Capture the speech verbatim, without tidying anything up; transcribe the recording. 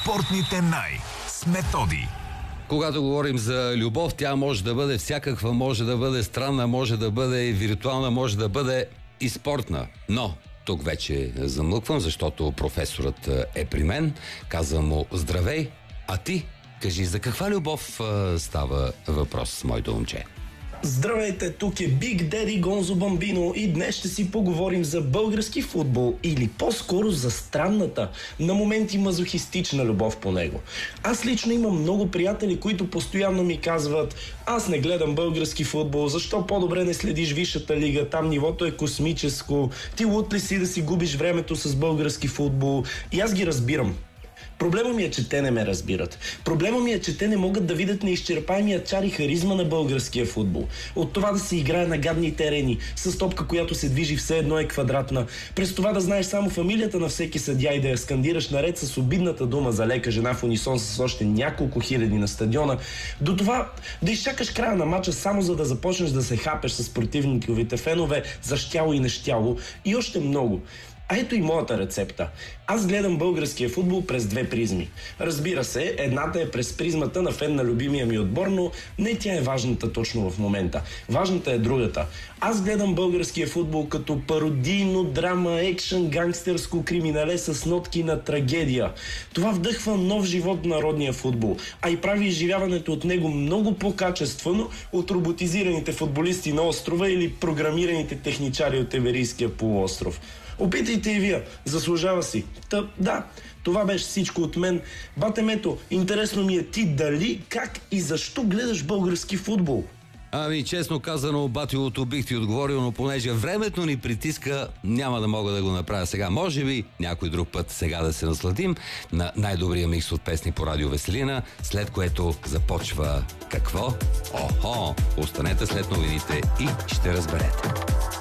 Спортните най с Методи. Когато говорим за любов, тя може да бъде всякаква, може да бъде странна, може да бъде виртуална, може да бъде и спортна. Но тук вече замлъквам, защото професорът е при мен. Казвам му здравей, а ти кажи за каква любов а, става въпрос, моето момче? Здравейте, тук е Big Daddy Гонзо Бамбино и днес ще си поговорим за български футбол или по-скоро за странната, на моменти мазохистична любов по него. Аз лично имам много приятели, които постоянно ми казват: аз не гледам български футбол, защо по-добре не следиш Висшата лига, там нивото е космическо, ти луд ли си да си губиш времето с български футбол? И аз ги разбирам. Проблема ми е, че те не ме разбират. Проблема ми е, че те не могат да видят неизчерпаемия чар и харизма на българския футбол. От това да се играе на гадни терени, с топка, която се движи все едно е квадратна, през това да знаеш само фамилията на всеки съдия и да я скандираш наред с обидната дума за лека жена в унисон с още няколко хиляди на стадиона, до това да изчакаш края на мача само за да започнеш да се хапеш с противниковите фенове за щяло и нещяло и още много. А ето и моята рецепта. Аз гледам българския футбол през две призми. Разбира се, едната е през призмата на фен на любимия ми отбор, но не тя е важната точно в момента. Важната е другата. Аз гледам българския футбол като пародийно драма, екшън, гангстерско криминале с нотки на трагедия. Това вдъхва нов живот в народния футбол, а и прави изживяването от него много по-качествено от роботизираните футболисти на острова или програмираните техничари от Иверийския полуостров. Опитайте и вие, заслужава си. Та, да, това беше всичко от мен. Батемето, интересно ми е ти дали, как и защо гледаш български футбол? Ами, честно казано, батилото бих ти отговорил, но понеже времето ни притиска, няма да мога да го направя сега. Може би някой друг път сега да се насладим на най-добрия микс от песни по Радио Веселина, след което започва какво? Охо! Останете след новините и ще разберете.